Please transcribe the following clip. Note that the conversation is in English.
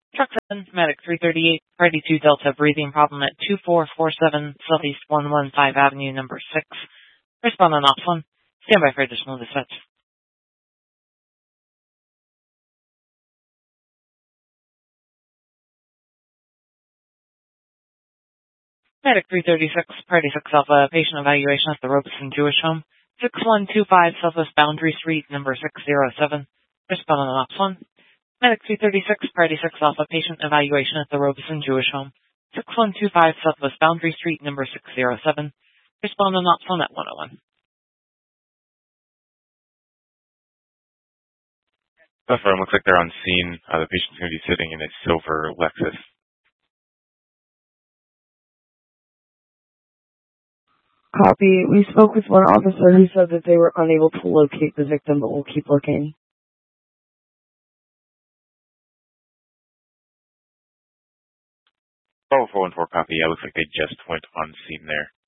Truck 7, Medic 338, Party 2 Delta, breathing problem at 2447 Southeast 115 Avenue, number 6. Respond on Ops 1. Stand by for additional dispatch. Medic 336, Party 6 Alpha, patient evaluation at the Robeson Jewish Home. 6125 Southwest Boundary Street, number 607. Respond on Ops 1. Medic 336, Party 6 Alpha, patient evaluation at the Robeson Jewish Home. 6125 Southwest Boundary Street, number 607. Respond on Ops 1 at 101. Firm, looks like they're on scene. The patient's going to be sitting in a silver Lexus. Copy. We spoke with one officer who said that they were unable to locate the victim, but we'll keep looking. Oh, 414 copy. Yeah, looks like they just went on scene there.